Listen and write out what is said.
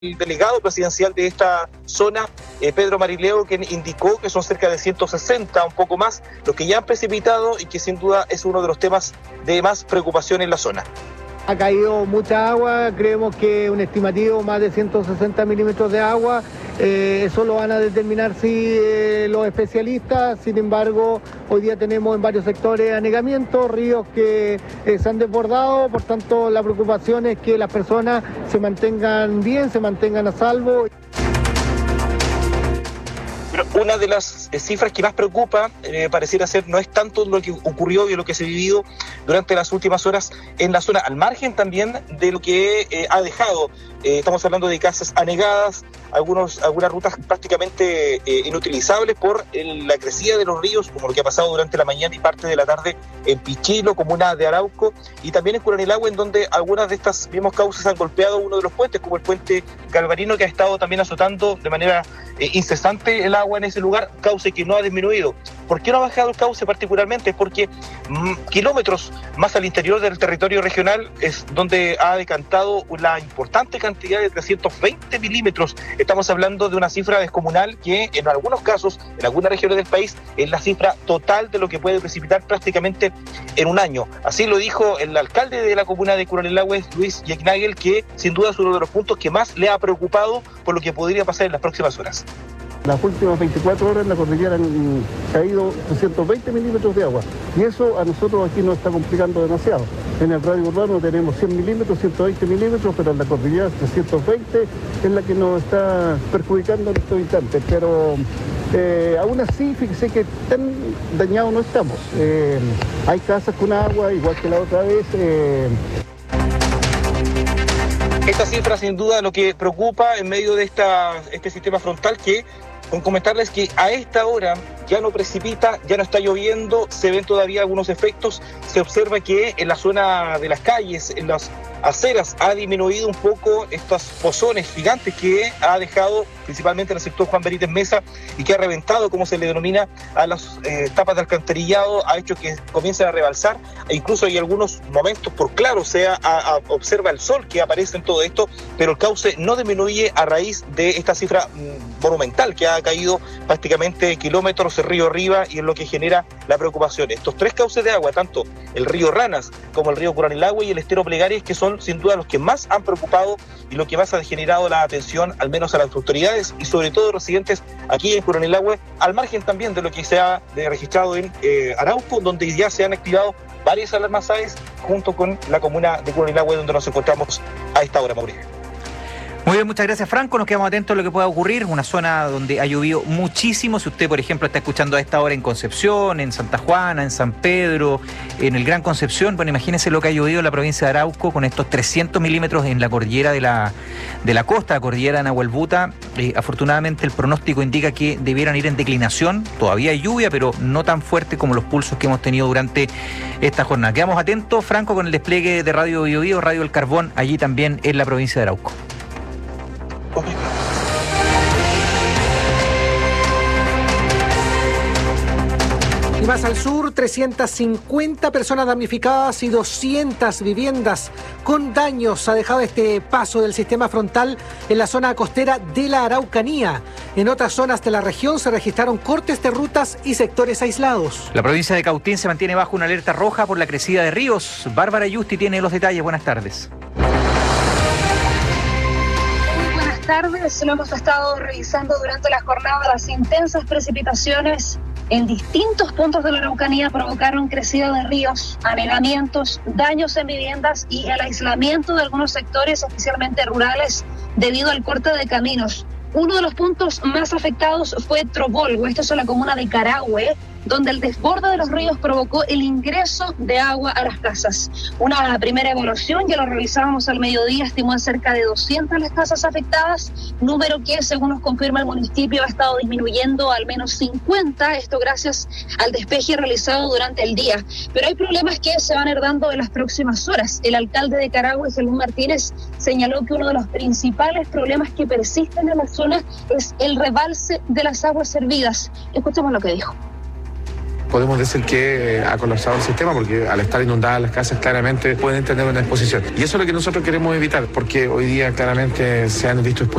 el delegado presidencial de esta zona, Pedro Marileo, quien indicó que son cerca de 160, un poco más, los que ya han precipitado y que sin duda es uno de los temas de más preocupación en la zona. Ha caído mucha agua, creemos que un estimativo más de 160 milímetros de agua, eso lo van a determinar los especialistas. Sin embargo, hoy día tenemos en varios sectores anegamientos, ríos que se han desbordado, por tanto la preocupación es que las personas se mantengan bien, se mantengan a salvo. Pero una de las cifras que más preocupa, pareciera ser, no es tanto lo que ocurrió y lo que se ha vivido durante las últimas horas en la zona, al margen también de lo que ha dejado. Estamos hablando de casas anegadas, algunas rutas prácticamente inutilizables por la crecida de los ríos, como lo que ha pasado durante la mañana y parte de la tarde en Pichilo, comuna de Arauco, y también en Curanilahue, en donde algunas de estas mismos cauces han golpeado uno de los puentes, como el puente Galvarino, que ha estado también azotando de manera incesante el agua en ese lugar, cauce que no ha disminuido. ¿Por qué no ha bajado el cauce particularmente? Porque kilómetros más al interior del territorio regional es donde ha decantado una importante cantidad de 320 milímetros. Estamos hablando de una cifra descomunal que en algunos casos, en algunas regiones del país, es la cifra total de lo que puede precipitar prácticamente en un año. Así lo dijo el alcalde de la comuna de Curanilahue, Luis Jäcknagel, que sin duda es uno de los puntos que más le ha preocupado por lo que podría pasar en las próximas horas. Las últimas 24 horas en la cordillera han caído 320 milímetros de agua y eso a nosotros aquí nos está complicando demasiado. En el radio urbano tenemos 100 milímetros, 120 milímetros, pero en la cordillera 320 es la que nos está perjudicando en estos instantes. Pero aún así, fíjese que tan dañados no estamos. Hay casas con agua, igual que la otra vez. Esta cifra sin duda lo que preocupa en medio de este sistema frontal, que con comentarles que a esta hora ya no precipita, ya no está lloviendo, se ven todavía algunos efectos, se observa que en la zona de las calles, en las aceras, ha disminuido un poco estos pozones gigantes que ha dejado principalmente en el sector Juan Benítez Mesa y que ha reventado, como se le denomina, a las tapas de alcantarillado, ha hecho que comiencen a rebalsar, e incluso hay algunos momentos, por claro, observa el sol que aparece en todo esto, pero el cauce no disminuye a raíz de esta cifra monumental que ha caído prácticamente kilómetros el río arriba, y es lo que genera la preocupación. Estos tres cauces de agua, tanto el río Ranas como el río Curanilahue y el estero Plegares, que son sin duda los que más han preocupado y lo que más ha generado la atención, al menos a las autoridades y sobre todo residentes aquí en Curanilahue, al margen también de lo que se ha registrado en Arauco, donde ya se han activado varias alarmas AES junto con la comuna de Curanilahue, donde nos encontramos a esta hora, Mauricio. Muy bien, muchas gracias, Franco. Nos quedamos atentos a lo que pueda ocurrir. Una zona donde ha llovido muchísimo. Si usted, por ejemplo, está escuchando a esta hora en Concepción, en Santa Juana, en San Pedro, en el Gran Concepción, bueno, imagínense lo que ha llovido en la provincia de Arauco con estos 300 milímetros en la cordillera de la costa, la cordillera de Nahuelbuta. Afortunadamente, el pronóstico indica que debieran ir en declinación. Todavía hay lluvia, pero no tan fuerte como los pulsos que hemos tenido durante esta jornada. Quedamos atentos, Franco, con el despliegue de Radio Biobío, Radio El Carbón, allí también en la provincia de Arauco. Y más al sur, 350 personas damnificadas y 200 viviendas con daños ha dejado este paso del sistema frontal en la zona costera de la Araucanía. En otras zonas de la región se registraron cortes de rutas y sectores aislados. La provincia de Cautín se mantiene bajo una alerta roja por la crecida de ríos. Bárbara Yusti tiene los detalles. Buenas tardes. Tardes, lo hemos estado revisando durante la jornada. Las intensas precipitaciones en distintos puntos de la Araucanía provocaron crecida de ríos, anegamientos, daños en viviendas y el aislamiento de algunos sectores, especialmente rurales, debido al corte de caminos. Uno de los puntos más afectados fue Trobolgo, esto es en la comuna de Carahue, donde el desborde de los ríos provocó el ingreso de agua a las casas. Una primera evaluación, ya lo revisábamos al mediodía, estimó en cerca de 200 las casas afectadas, número que, según nos confirma el municipio, ha estado disminuyendo a al menos 50, esto gracias al despeje realizado durante el día. Pero hay problemas que se van a ir dando en las próximas horas. El alcalde de Carahue, Jesús Martínez, señaló que uno de los principales problemas que persisten en la zona es el rebalse de las aguas servidas. Escuchemos lo que dijo. podemos decir que ha colapsado el sistema, porque al estar inundadas las casas claramente pueden tener una exposición. Y eso es lo que nosotros queremos evitar, porque hoy día claramente se han visto exposiciones